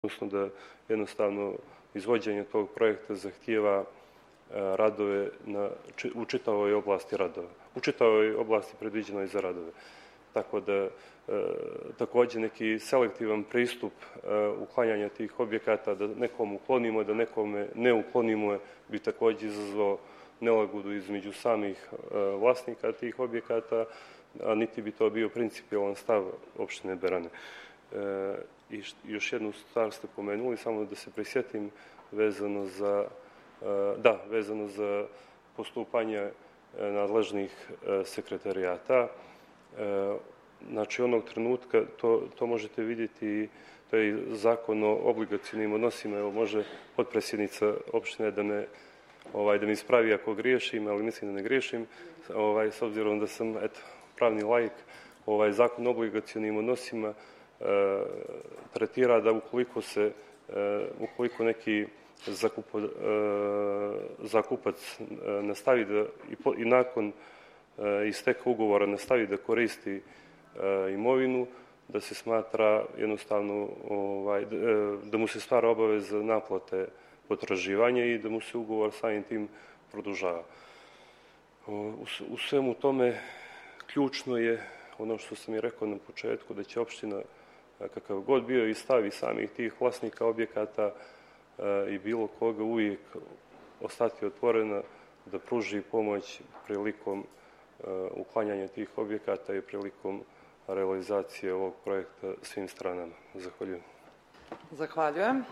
odnosno da jednostavno izvođenje tog projekta zahtijeva radove u čitavoj oblasti radova. U čitavoj oblasti predviđeno je za radove. Tako da također neki selektivan pristup uklanjanja tih objekata, da nekom uklonimo, da nekome ne uklonimo, bi također izazvao nelagodu između samih vlasnika tih objekata, a niti bi to bio principijalan stav opštine Berane. I još jednu stvar ste pomenuli, samo da se prisjetim, vezano za postupanje nadležnih sekretarijata. Znači, onog trenutka, to možete vidjeti, to je zakon o obligacionim odnosima, evo može potpredsjednica opštine da me ispravi ako griješim, ali mislim da ne griješim, s obzirom da sam pravni laik. Zakon o obligacionim odnosima tretira da ukoliko neki zakupac nastavi da i nakon isteka ugovora nastavi da koristi imovinu, da se smatra jednostavno da mu se stvara obaveza naplate potraživanja i da mu se ugovor samim tim produžava. U svemu tome ključno je ono što sam i rekao na početku, da će opština, kakav god bio i stav i samih tih vlasnika objekata i bilo koga, uvijek ostati otvorena da pruži pomoć prilikom uklanjanja tih objekata i prilikom realizacije ovog projekta svim stranama. Zahvaljujem. Zahvaljujem.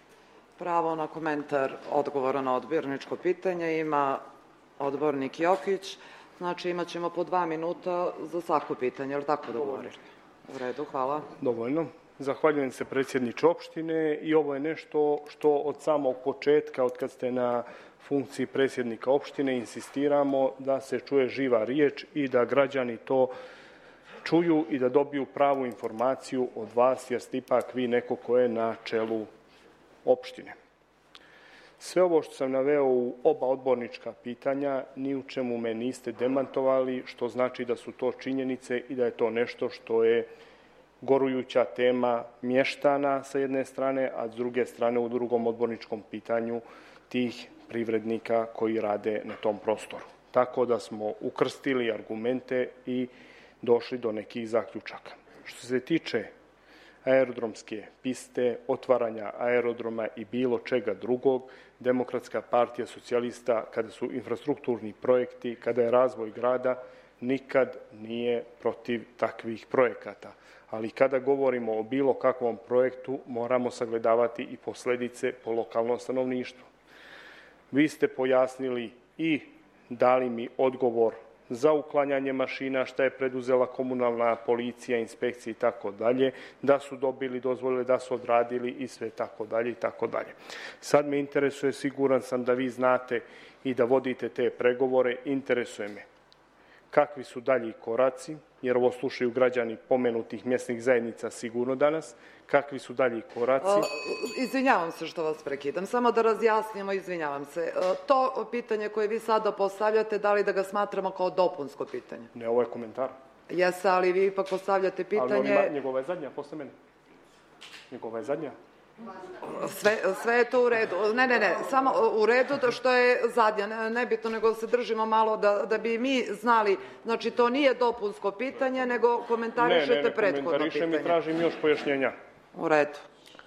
Pravo na komentar odgovora na odborničko pitanje ima odbornik Jokić. Znači, imat ćemo po 2 minuta za svako pitanje, je li tako dogovorili? U redu, hvala. Dovoljno. Zahvaljujem se predsjedniče opštine i ovo je nešto što od samog početka, od kad ste na funkciji predsjednika opštine, insistiramo da se čuje živa riječ i da građani to čuju i da dobiju pravu informaciju od vas, jer ste ipak vi neko ko je na čelu opštine. Sve ovo što sam naveo u oba odbornička pitanja, ni u čemu me niste demantovali, što znači da su to činjenice i da je to nešto što je gorujuća tema mještana sa jedne strane, a s druge strane u drugom odborničkom pitanju tih privrednika koji rade na tom prostoru. Tako da smo ukrstili argumente i došli do nekih zaključaka. Što se tiče aerodromske piste, otvaranja aerodroma i bilo čega drugog, Demokratska partija socijalista, kada su infrastrukturni projekti, kada je razvoj grada, nikad nije protiv takvih projekata. Ali kada govorimo o bilo kakvom projektu, moramo sagledavati i posljedice po lokalno stanovništvo. Vi ste pojasnili i dali mi odgovor za uklanjanje mašina, šta je preduzela komunalna policija, inspekcija i tako dalje, da su dobili dozvole, da su odradili i sve tako dalje i tako dalje. Sad me interesuje, siguran sam da vi znate i da vodite te pregovore, interesuje me kakvi su dalji koraci, jer ovo slušaju građani pomenutih mjesnih zajednica sigurno danas, kakvi su dalji koraci. Izvinjavam se što vas prekidam, samo da razjasnimo, izvinjavam se. To pitanje koje vi sada postavljate, da li da ga smatramo kao dopunsko pitanje? Ne, ovo je komentar. Jeste, ali vi ipak postavljate pitanje... Ali njegova je zadnja, posle mene. Njegova je zadnja. Sve je to u redu. Ne, samo u redu što je zadnja, nebitno, nego da se držimo malo da bi mi znali, znači to nije dopunsko pitanje, nego komentarišete prethodno pitanje. Ne, komentarišem i tražim još pojašnjenja. U redu.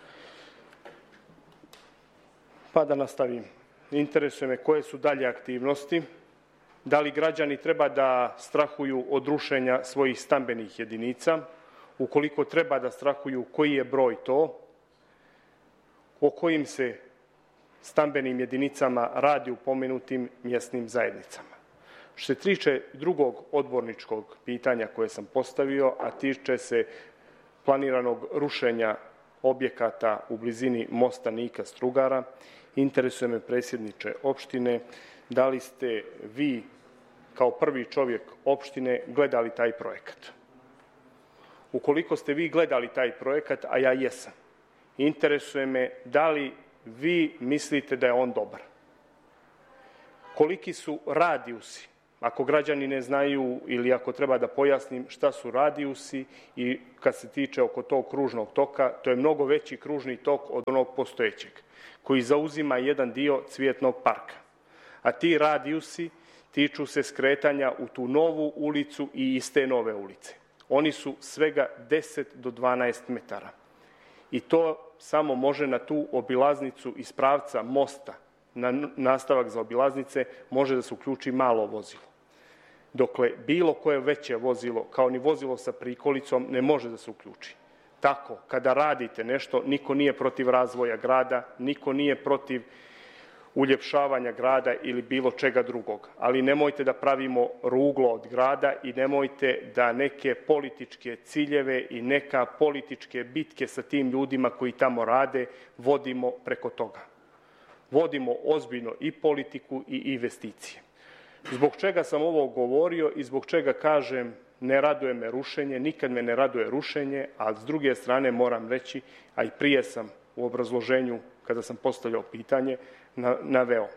Pa da nastavim. Interesuje me koje su dalje aktivnosti, da li građani treba da strahuju od rušenja svojih stambenih jedinica, ukoliko treba da strahuju, koji je broj to, o kojim se stambenim jedinicama radi u pomenutim mjesnim zajednicama. Što se tiče drugog odborničkog pitanja koje sam postavio, a tiče se planiranog rušenja objekata u blizini mosta Nika-Strugara, interesuje me, predsjedniče opštine, da li ste vi kao prvi čovjek opštine gledali taj projekat? Ukoliko ste vi gledali taj projekat, a ja jesam, interesuje me da li vi mislite da je on dobar. Koliki su radijusi Ako građani ne znaju ili ako treba da pojasnim šta su radijusi i kad se tiče oko tog kružnog toka, to je mnogo veći kružni tok od onog postojećeg, koji zauzima jedan dio Cvjetnog parka. A ti radijusi tiču se skretanja u tu novu ulicu i iz te nove ulice. Oni su svega 10 do 12 metara. I to samo može na tu obilaznicu iz pravca mosta, na nastavak za obilaznice, može da se uključi malo vozilo. Dokle bilo koje veće vozilo, kao ni vozilo sa prikolicom, ne može da se uključi. Tako, kada radite nešto, niko nije protiv razvoja grada, niko nije protiv uljepšavanja grada ili bilo čega drugog. Ali nemojte da pravimo ruglo od grada i nemojte da neke političke ciljeve i neka političke bitke sa tim ljudima koji tamo rade vodimo preko toga. Vodimo ozbiljno i politiku i investicije. Zbog čega sam ovo govorio i zbog čega kažem ne raduje me rušenje, nikad me ne raduje rušenje, a s druge strane moram reći, a i prije sam u obrazloženju kada sam postavljao pitanje, naveo.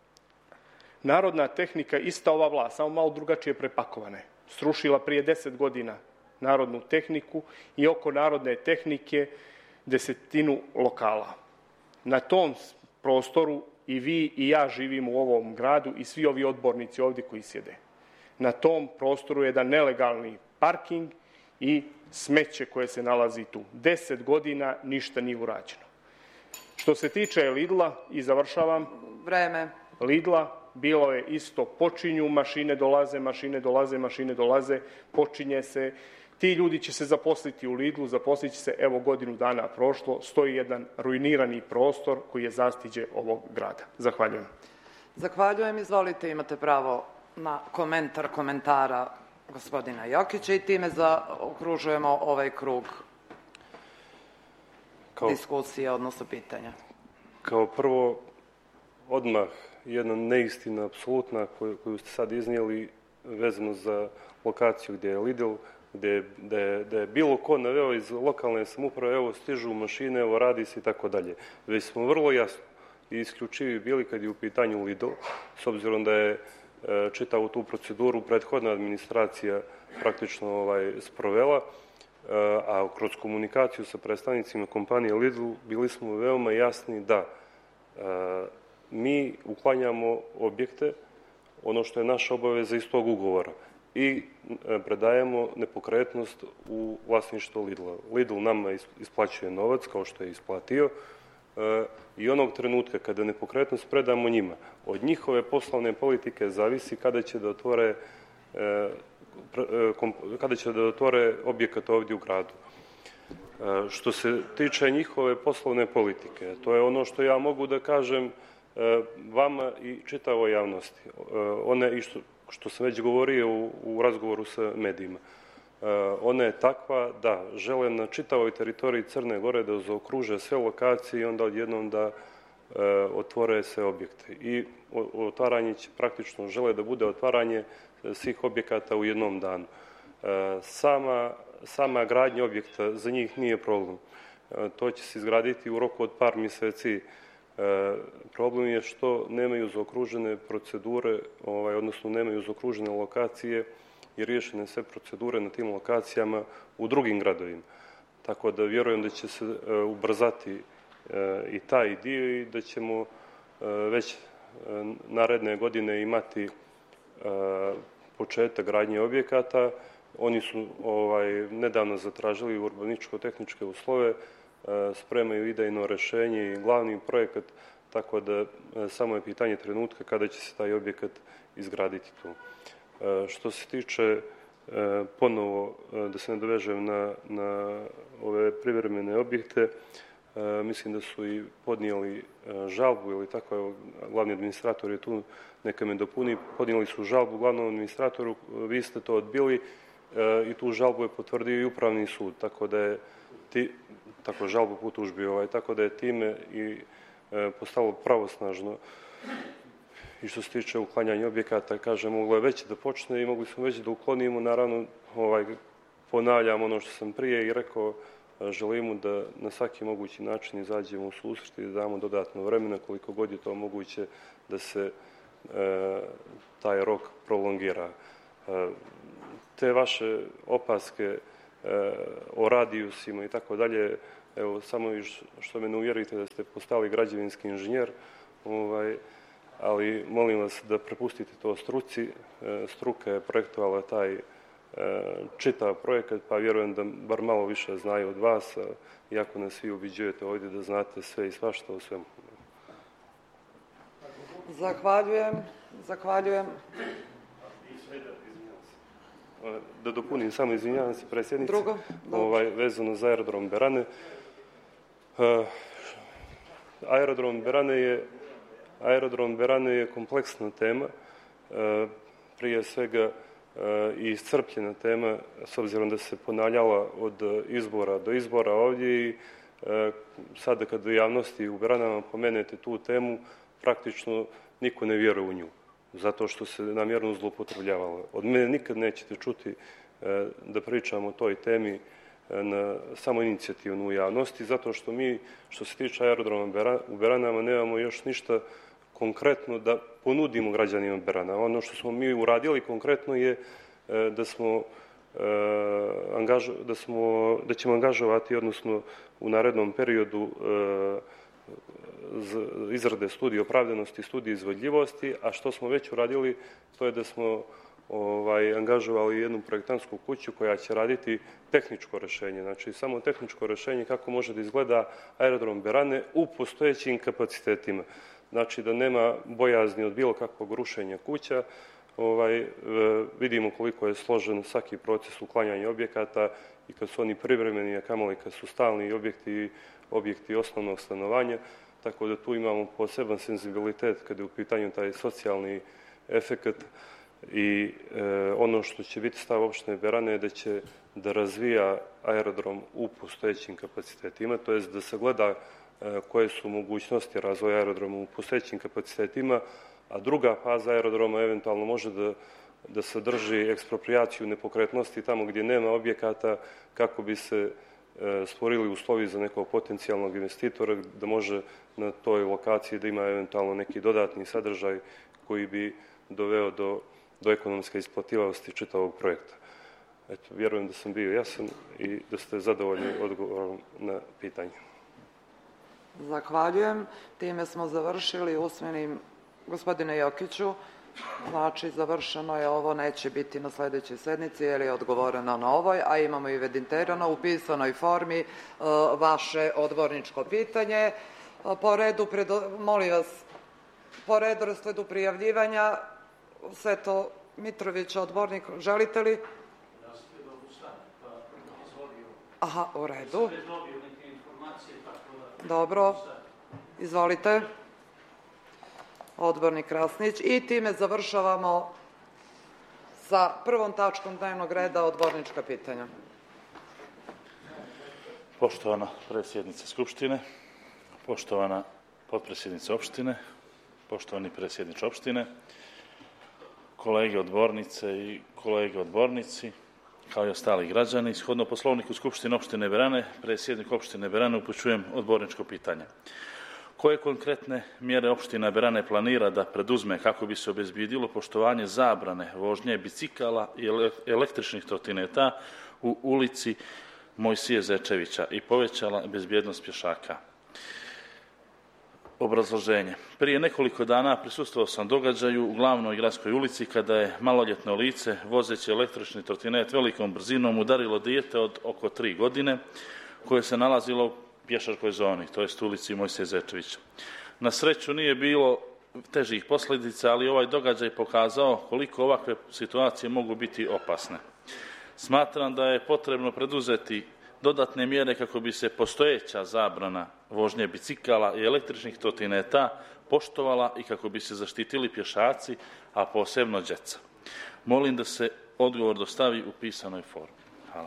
Narodna tehnika, ista ova vlast, samo malo drugačije prepakovana je, srušila prije 10 godina narodnu tehniku i oko narodne tehnike 10 lokala. Na tom prostoru i vi i ja živimo u ovom gradu i svi ovi odbornici ovdje koji sjede. Na tom prostoru je jedan nelegalni parking i smeće koje se nalazi tu. 10 godina ništa nije urađeno. Što se tiče Lidla, i završavam, Vreme. Lidla, bilo je isto, počinju, mašine dolaze, počinje se, ti ljudi će se zaposliti u Lidlu, zaposlit će se, evo godinu dana prošlo, stoji jedan ruinirani prostor koji je zastiđe ovog grada. Zahvaljujem. Zahvaljujem, izvolite, imate pravo na komentara gospodina Jokića i time zaokružujemo ovaj krug diskusije, odnosno pitanja. Kao prvo, odmah jedna neistina apsolutna koju ste sad iznijeli vezano za lokaciju gdje je Lidl, gdje je bilo ko naveo iz lokalne samouprave, evo stižu mašine, evo radi se i tako dalje. Već smo vrlo jasno i isključivi bili kad je u pitanju Lidl, s obzirom da je čitavu tu proceduru prethodna administracija praktično sprovela, a kroz komunikaciju sa predstavnicima kompanije Lidl bili smo veoma jasni da mi uklanjamo objekte, ono što je naša obaveza iz tog ugovora, i predajemo nepokretnost u vlasništvo Lidla. Lidl nama isplaćuje novac kao što je isplatio i onog trenutka kada nepokretnost predamo njima, od njihove poslovne politike zavisi kada će da otvore objekat ovdje u gradu. Što se tiče njihove poslovne politike, to je ono što ja mogu da kažem vama i čitavoj javnosti. One, i što sam već govorio u razgovoru sa medijima, ona je takva da žele na čitavoj teritoriji Crne Gore da zaokruže sve lokacije i onda odjednom da otvore sve objekte. I otvaranje će praktično žele da bude otvaranje svih objekata u jednom danu. Sama gradnja objekta za njih nije problem. To će se izgraditi u roku od par mjeseci. Problem je što nemaju zaokružene procedure, odnosno nemaju zaokružene lokacije i riješene sve procedure na tim lokacijama u drugim gradovima. Tako da vjerujem da će se ubrzati i taj dio i da ćemo već naredne godine imati početak gradnje objekata. Oni su nedavno zatražili urbanističko-tehničke uslove, spremaju idejno rješenje i glavni projekat, tako da samo je pitanje trenutka kada će se taj objekat izgraditi tu. Što se tiče ponovo, da se nadovežem na ove privremene objekte, mislim da su i podnijeli žalbu ili tako, evo, glavni administrator je tu, neka me dopuni, podnijeli su žalbu glavnom administratoru, vi ste to odbili i tu žalbu je potvrdio i Upravni sud, tako da je žalbu po tužbi, tako da je time i postalo pravosnažno. I što se tiče uklanjanja objekata, kažem, moglo je već da počne i mogli smo već da uklonimo, naravno, ponavljam ono što sam prije i rekao, želimo da na svaki mogući način izađemo u susret i da damo dodatno vremena koliko god je to moguće da se taj rok prolongira. Te vaše opaske o radijusima i tako dalje, evo, samo što me ne uvjerite da ste postali građevinski inženjer, ali molim vas da prepustite to struci. Struka je projektovala taj čitav projekat, pa vjerujem da bar malo više znaju od vas, iako nas svi ubiđujete ovdje da znate sve i svašta o svemu. Zahvaljujem. Da dopunim samo, izvinjavam se, predsjednice. Drugo? Vezano za aerodrom Berane. Aerodrom Berane je kompleksna tema, prije svega i iscrpljena tema, s obzirom da se ponavljala od izbora do izbora ovdje i sada kad u javnosti u Beranama pomenete tu temu, praktično niko ne vjeruje u nju, zato što se namjerno zloupotrebljavalo. Od mene nikad nećete čuti da pričamo o toj temi na samoinicijativnu u javnosti, zato što mi, što se tiče aerodroma u Beranama, nemamo još ništa konkretno da ponudimo građanima Berana. Ono što smo mi uradili konkretno je da ćemo angažovati, odnosno u narednom periodu izrade studije opravdanosti i studije izvodljivosti, a što smo već uradili, to je da smo angažovali jednu projektantsku kuću koja će raditi tehničko rješenje, znači samo tehničko rješenje kako može da izgleda aerodrom Berane u postojećim kapacitetima. Znači da nema bojazni od bilo kakvog rušenja kuća. Vidimo koliko je složen svaki proces uklanjanja objekata i kad su oni privremeni, a kamoli kad su stalni objekti osnovnog stanovanja, tako da tu imamo poseban senzibilitet kada je u pitanju taj socijalni efekat i ono što će biti stav opštine Berane je da će da razvija aerodrom u postojećim kapacitetima, to jest da se gleda koje su mogućnosti razvoja aerodroma u postojećim kapacitetima, a druga faza aerodroma eventualno može da sadrži eksproprijaciju nepokretnosti tamo gdje nema objekata kako bi se stvorili uslovi za nekog potencijalnog investitora da može na toj lokaciji da ima eventualno neki dodatni sadržaj koji bi doveo do ekonomske isplativosti čitavog projekta. Eto, vjerujem da sam bio jasan i da ste zadovoljni odgovorom na pitanje. Zahvaljujem. Time smo završili usmenim. Gospodine Jokiću, znači završeno je ovo, neće biti na sljedećoj sednici jer je odgovoreno na ovoj, a imamo i evidentirano u pisanoj formi vaše odborničko pitanje. Po redu, molim vas, po redoslijedu prijavljivanja, Sveto Mitrović, odbornik, želite li? Aha, u redu. Dobro, izvolite. Odbornik Krasnić. I time završavamo sa prvom tačkom dnevnog reda odbornička pitanja. Poštovana predsjednice Skupštine, poštovana potpredsjednica opštine, poštovani predsjedniče opštine, kolege odbornice i kolege odbornici, kao i ostali građani, shodno Poslovniku Skupštine opštine Berane, predsjednik opštine Berane upućujem odborničko pitanje. Koje konkretne mjere opština Berane planira da preduzme kako bi se obezbijedilo poštovanje zabrane vožnje bicikala i električnih trotineta u ulici Mojsije Zečevića i povećala bezbjednost pješaka? Obrazloženje. Prije nekoliko dana prisustvovao sam događaju u glavnoj gradskoj ulici kada je maloljetno lice vozeći električni trotinet velikom brzinom udarilo dijete od oko 3 godine koje se nalazilo u pješačkoj zoni, to jest ulici Mojsije Zečevića. Na sreću nije bilo težih posljedica, ali ovaj događaj pokazao koliko ovakve situacije mogu biti opasne. Smatram da je potrebno preduzeti dodatne mjere kako bi se postojeća zabrana vožnje bicikala i električnih trotineta poštovala i kako bi se zaštitili pješaci, a posebno djeca. Molim da se odgovor dostavi u pisanoj formi. Hvala.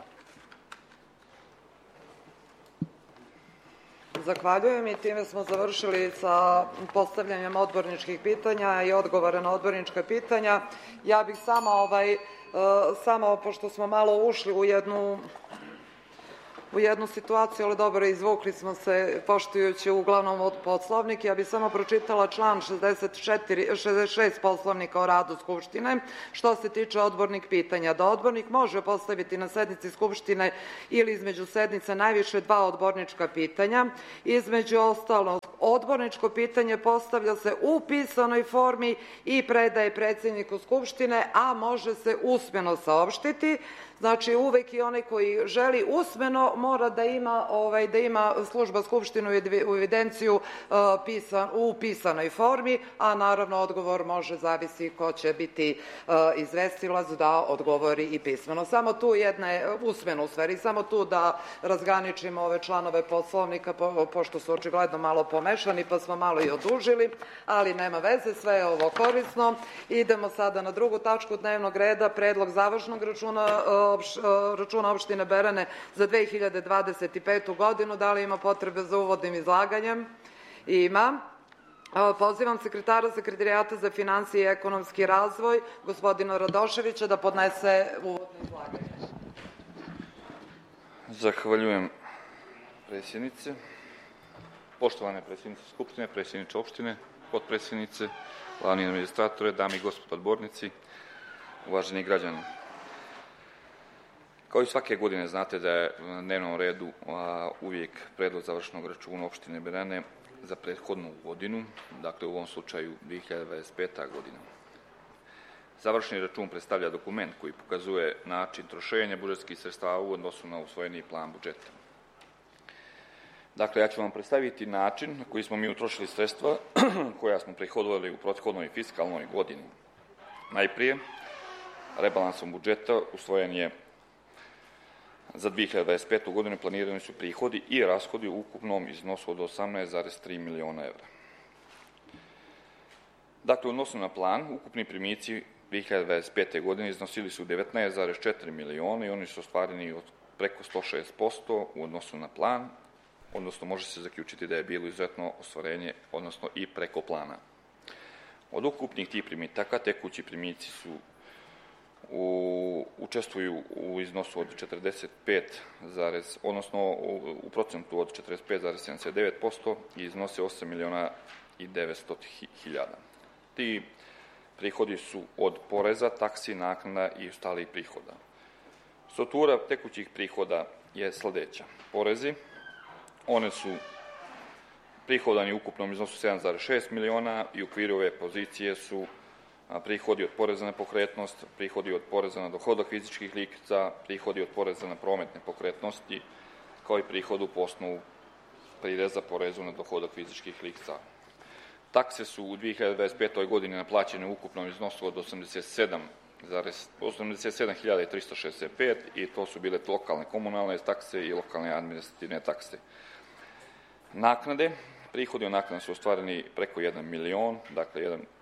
Zahvaljujem i time smo završili sa postavljanjem odborničkih pitanja i odgovora na odbornička pitanja. Ja bih samo, pošto smo malo ušli u u jednu situaciju, ali dobro, izvukli smo se poštujući uglavnom od Poslovnik. Ja bih samo pročitala član 66 Poslovnika o radu Skupštine, što se tiče odbornih pitanja. Da odbornik može postaviti na sednici Skupštine ili između sednica najviše 2 odbornička pitanja. Između ostalog, odborničko pitanje postavlja se u pisanoj formi i predaje predsjedniku Skupštine, a može se usmeno saopštiti. Znači, uvek i onaj koji želi usmeno mora da ima služba Skupštine u evidenciju u pisanoj formi, a naravno odgovor može, zavisi ko će biti izvestilac, da odgovori i pismeno. Samo tu usmeno u stvari, samo tu da razgraničimo ove članove Poslovnika, pošto su očigledno malo pomešani, pa smo malo i odužili, ali nema veze, sve je ovo korisno. Idemo sada na drugu tačku dnevnog reda, predlog završnog računa opštine Berane za 2025. godinu. Da li ima potrebe za uvodnim izlaganjem? Ima. Pozivam sekretara Sekretarijata za finansije i ekonomski razvoj, gospodina Radoševića, da podnese uvodno izlaganje. Zahvaljujem, predsjednice. Poštovane predsjednice Skupštine, predsjedniče opštine, potpredsjednice, glavni administratore, dame i gospodo odbornici, uvaženi građani. Kao i svake godine znate da je na dnevnom redu uvijek predlog završnog računa opštine Berane za prethodnu godinu, dakle u ovom slučaju 2025. godina. Završni račun predstavlja dokument koji pokazuje način trošenja budžetskih sredstava u odnosu na usvojeni plan budžeta. Dakle, ja ću vam predstaviti način na koji smo mi utrošili sredstva koja smo prihodovali u prethodnoj fiskalnoj godini. Najprije, rebalansom budžeta usvojen je za 2025. godinu, planirani su prihodi i rashodi u ukupnom iznosu od 18,3 miliona evra. Dakle, u odnosu na plan, ukupni primici 2025. godine iznosili su 19,4 miliona i oni su ostvareni od preko 106% u odnosu na plan, odnosno može se zaključiti da je bilo izuzetno ostvarenje, odnosno i preko plana. Od ukupnih tih primitaka, tekući primici su učestvuju u iznosu od 45, odnosno u procentu od 45,79% i iznose 8 miliona i 900 hiljada. Ti prihodi su od poreza, taksi, naknada i ostalih prihoda. Struktura tekućih prihoda je sledeća. Porezi, one su prihodani u ukupnom iznosu 7,6 miliona i u okviru ove pozicije su prihodi od poreza na pokretnost, prihodi od poreza na dohodak fizičkih lica, prihodi od poreza na promet nepokretnosti, kao i prihodu po osnovu prireza porezu na dohodak fizičkih lica. Takse su u 2025. godini naplaćene u ukupnom iznosu od 87.365 i to su bile lokalne komunalne takse i lokalne administrativne takse. Naknade. Prihodi od naknada su ostvareni preko 1 milion, dakle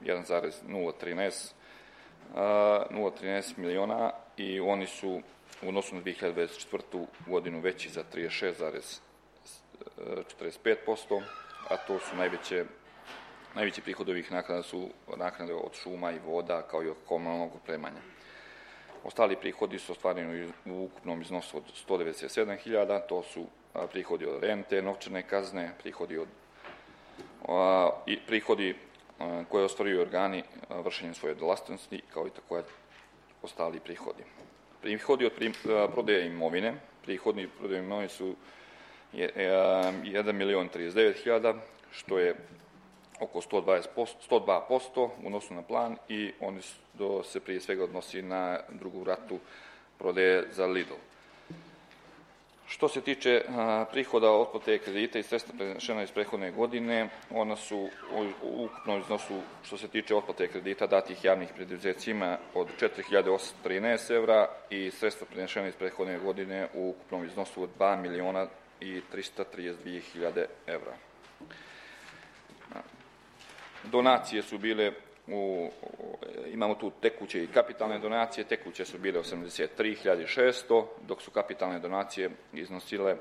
1,013 miliona i oni su u odnosu na 2024. godinu veći za 36,45%, a to su najveći prihod ovih naknada su naknade od šuma i voda kao i od komunalnog opremanja. Ostali prihodi su ostvareni u ukupnom iznosu od 197.000, to su prihodi od rente, novčane kazne, prihodi koje ostvaruju organi vršenjem svoje delatnosti, kao i također ostali prihodi. Prihodi od prodaje imovine, prihodi prodaje imovine su 1.039.000, što je oko 102% u odnosu na plan i oni se prije svega odnosi na drugu ratu prodaje za Lidl. Što se tiče prihoda od otplate kredita i sredstva prenešena iz prethodne godine, ona su u ukupnom iznosu, što se tiče otplate kredita datih javnih preduzećima, od 4.813 evra i sredstva prenešena iz prethodne godine u ukupnom iznosu od 2.332.000 evra. Donacije su bile, imamo tu tekuće i kapitalne donacije, tekuće su bile 83.600, dok su kapitalne donacije iznosile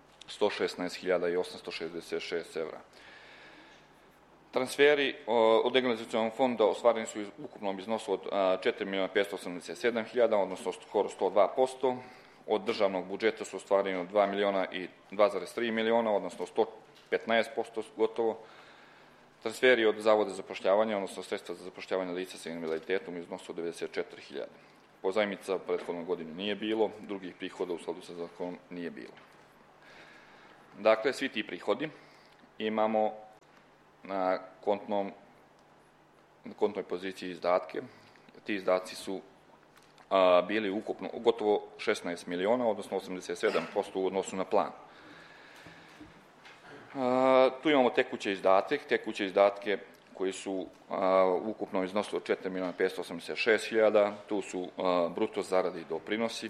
116.866 evra. Transferi od organizacionog fonda ostvareni su u ukupnom iznosu od 4.587.000, odnosno skoro 102%. od državnog budžeta su ostvareni 2 miliona i 2,3 miliona, odnosno 115% gotovo. Transferi od Zavoda za zapošljavanje, odnosno sredstva za zapošljavanje lica sa invaliditetom u iznosu od 94.000. Pozajmica u prethodnoj godini nije bilo, drugih prihoda u skladu sa zakonom nije bilo. Dakle, svi ti prihodi imamo na kontnoj poziciji izdatke. Ti izdaci su bili ukupno gotovo 16 miliona, odnosno 87% u odnosu na plan. Tu imamo tekuće izdatke koji su u ukupnom iznosu od 4.586.000, tu su bruto zarade i doprinosi,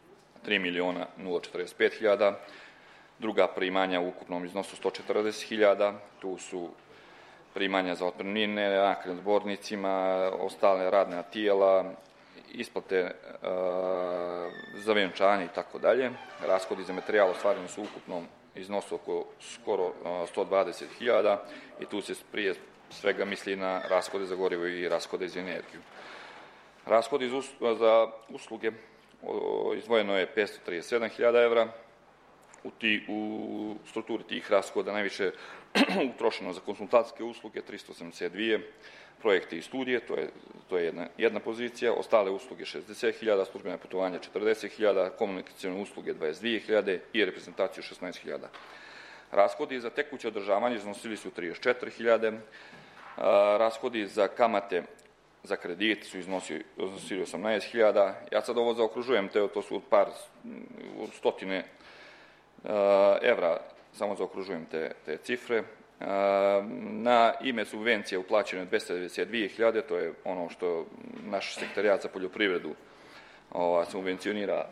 3.045.000, druga primanja u ukupnom iznosu 140.000, tu su primanja za otpremnine, naknade zbornicima, ostale radna tijela, isplate za vjenčanje i tako dalje. Rashodi za materijal ostvareni su u ukupnom iznosu oko skoro 120.000 i tu se prije svega misli na rashode za gorivo i rashode za energiju. Rashodi za usluge izdvojeno je 537.000 evra. U strukturi tih rashoda najviše utrošeno za konsultantske usluge 382, projekte i studije, to je jedna pozicija, ostale usluge 60.000, službene putovanja 40.000, komunikacione usluge 22.000 i reprezentaciju 16.000. Rashodi za tekuće održavanje iznosili su 34.000, rashodi za kamate za kredit su iznosili 18.000. Ja sad ovo zaokružujem, to su par stotine evra, samo zaokružujem te cifre. Na ime subvencije uplaćeno je 292.000, to je ono što naš sekretarijat za poljoprivredu subvencionira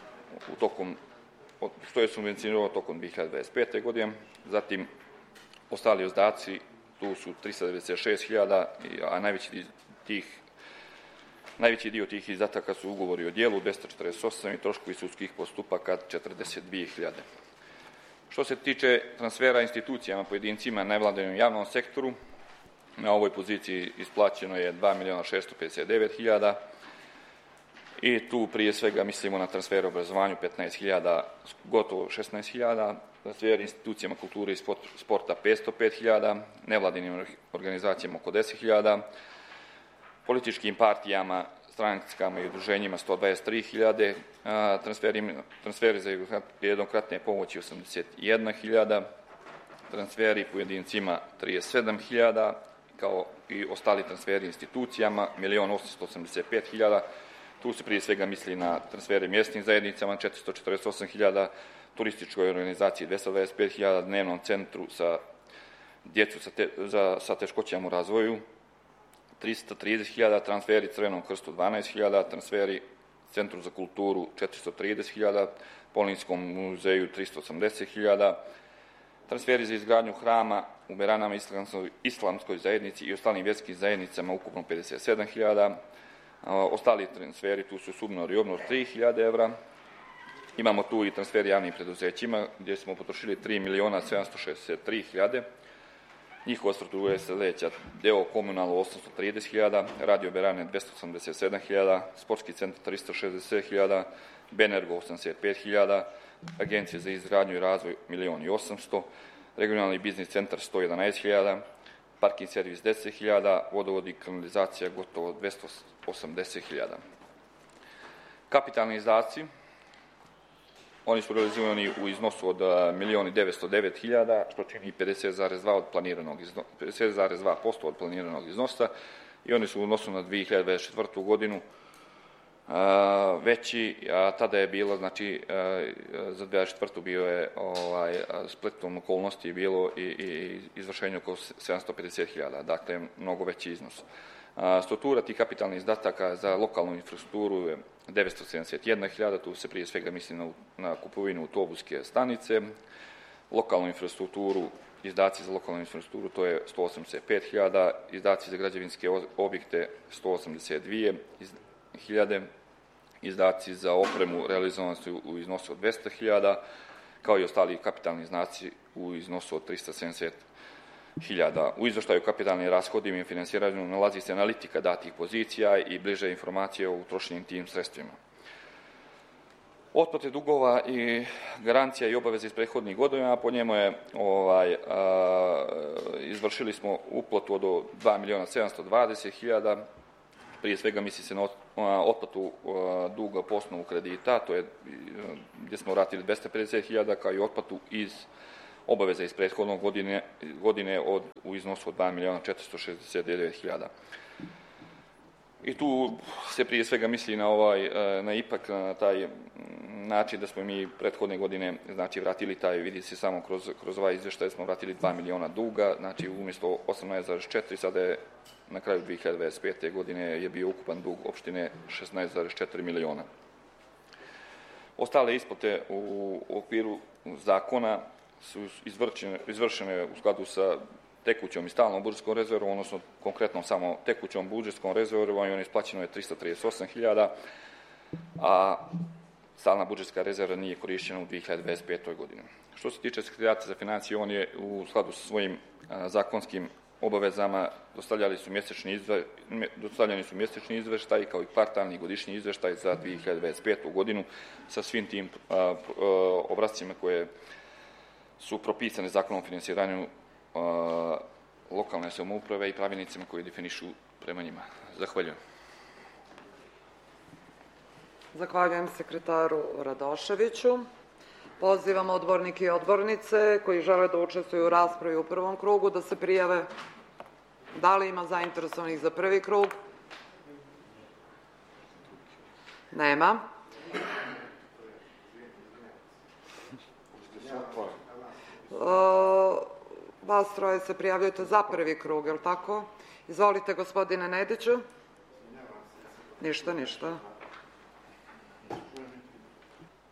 što je subvencionirao tokom 2025. godine. Zatim, ostali izdaci, tu su 396.000, a najveći dio tih izdataka su ugovori o dijelu, 248 i troškovi sudskih postupaka 42.000. Što se tiče transfera institucijama, pojedincima, nevladinom javnom sektoru, na ovoj poziciji isplaćeno je 2.659.000 i tu prije svega mislimo na transfer obrazovanju 15.000, gotovo 16.000, transfer institucijama kulture i sporta 505.000, nevladinim organizacijama oko 10.000, političkim partijama, strankama i udruženjima 123.000, transferi za jednokratne pomoći 81.000, transferi pojedincima 37.000, kao i ostali transferi institucijama 1.885.000. Tu se prije svega misli na transfere mjesnim zajednicama 448.000, turističkoj organizaciji 225.000, dnevnom centru za djecu sa teškoćama u razvoju 330.000, transferi Crvenom krstu 12.000, transferi Centru za kulturu 430.000, Polinskom muzeju 380.000, transferi za izgradnju hrama u Beranama islamskoj zajednici i ostalim vjerskim zajednicama ukupno 57.000, ostali transferi tu su subnor i obnor 3.000 evra. Imamo tu i transferi javnim preduzećima gdje smo potrošili 3.763.000. Njihova struktura je sljedeća: deo komunalno 830.000, radio Berane 287.000, sportski centar 360.000, Benergo 85.000, agencija za izgradnju i razvoj 1.800.000, regionalni biznis centar 111.000, parking servis 10.000, vodovod i kanalizacija gotovo 280.000. Kapitalni izdaci, oni su realizovani u iznosu od 1.909.000, što čini 50,2% od planiranog iznosa i oni su u odnosu na 2024. godinu veći, a tada je bilo, znači za 2024. bio je spletom okolnosti je bilo i izvršenje oko 750.000, dakle mnogo veći iznos. Struktura tih kapitalnih izdataka za lokalnu infrastrukturu je 971.000, tu se prije svega misli na kupovinu autobuske stanice, lokalnu infrastrukturu, izdaci za lokalnu infrastrukturu to je 185.000, izdaci za građevinske objekte 182.000, izdaci za opremu realizovani su u iznosu od 200.000, kao i ostali kapitalni izdaci u iznosu od 370.000. U izveštaju kapitalnim rashodima i finansiranju nalazi se analitika datih pozicija i bliže informacije o utrošenim tim sredstvima. otplate dugova i garancija i obaveze iz prethodnih godina. Po njemu je izvršili smo uplatu od 2.720.000. Prije svega misli se na otplatu duga po osnovu kredita, to je gdje smo vratili 250.000, kao i otplatu iz obaveza iz prethodnog godine u iznosu od 2.469.000. I tu se prije svega misli na ipak na taj način da smo mi prethodne godine vratili taj, vidi se samo kroz ovaj izveštaj, smo vratili 2 miliona duga, znači umjesto 18,4, sada je na kraju 2025. godine je bio ukupan dug opštine 16,4 miliona. Ostale isplate u okviru zakona su izvršene u skladu sa tekućom i stalnom budžetskom rezervom, odnosno konkretno samo tekućom budžetskom rezervom, i on isplaćeno je 338.000, a stalna budžetska rezerva nije korišćena u 2025. godini. Što se tiče Sekretarijata za financije, on je u skladu sa svojim zakonskim obavezama dostavljani su mjesečni izveštaj kao i kvartalni godišnji izveštaj za 2025. godinu sa svim tim obrascima koje su propisane Zakonom o finansiranju lokalne samouprave i pravilnicima koji definišu prema njima. Zahvaljujem. Zahvaljujem sekretaru Radoševiću. Pozivam odbornike i odbornice koji žele da učestvuju u raspravi u prvom krugu da se prijave. Da li ima zainteresovanih za prvi krug? Nema. Vas troje se prijavljujete za prvi krug, je li tako? Izvolite, gospodine Nediću. Ništa.